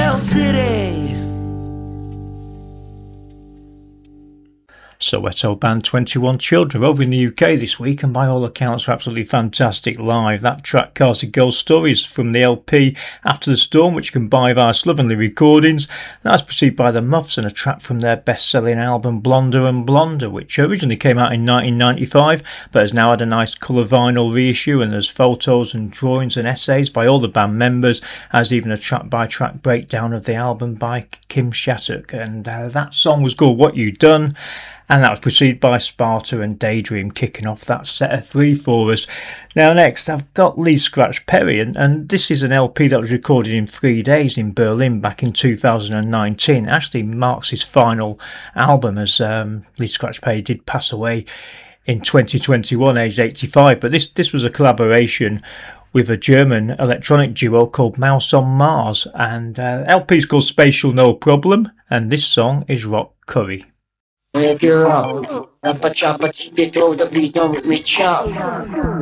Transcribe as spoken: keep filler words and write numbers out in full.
Shell City. Soweto band twenty-one Children over in the U K this week, and by all accounts were absolutely fantastic live. That track casted Ghost Stories from the L P After the Storm, which you can buy via Slovenly Recordings. That's preceded by the Muffs and a track from their best-selling album Blonder and Blonder, which originally came out in nineteen ninety-five but has now had a nice colour vinyl reissue, and there's photos and drawings and essays by all the band members, as even a track-by-track breakdown of the album by Kim Shattuck. And uh, that song was called What You Done, and that was preceded by Sparta and Daydream kicking off that set of three for us. Now next I've got Lee Scratch Perry, and, and this is an L P that was recorded in three days in Berlin back in two thousand nineteen. It actually marks his final album, as um, Lee Scratch Perry did pass away in twenty twenty-one, aged eighty-five. But this, this was a collaboration with a German electronic duo called Mouse on Mars, and uh, L P's called Spatial No Problem, and this song is Rock Curry. Make it rock, Rappa Choppa, take it throw the beat on with me chop.